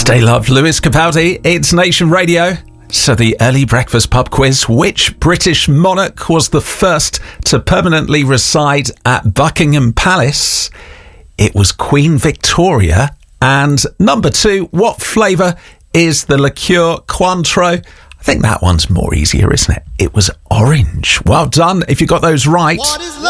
Stay love, Lewis Capaldi. It's Nation Radio. So the early breakfast pub quiz. Which British monarch was the first to permanently reside at Buckingham Palace? It was Queen Victoria. And number 2, what flavour is the liqueur Cointreau? I think that one's more easier, isn't it? It was orange. Well done if you got those right.